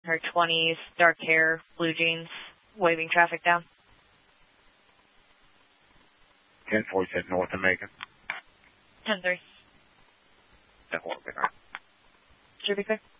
her 20s, dark hair, blue jeans, waving traffic down. 10-4, you said North and Macon? 10-3. 10-4, okay, all right. Should be clear.